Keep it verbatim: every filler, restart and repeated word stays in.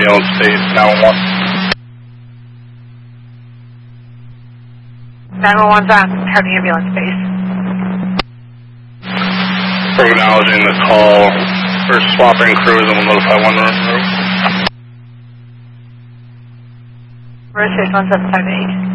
ambulance base, nine one one. nine one one's on heavy ambulance base. We're acknowledging the call for swapping crews and we'll notify one room room. We're at six one seven five eight.